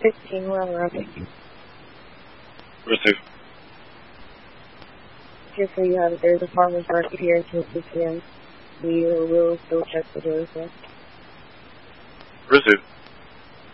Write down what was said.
15, we're on routing. Receive. Just so you have it, there's a farmer's market here until 2 p.m. We will still check the doors though. Receive.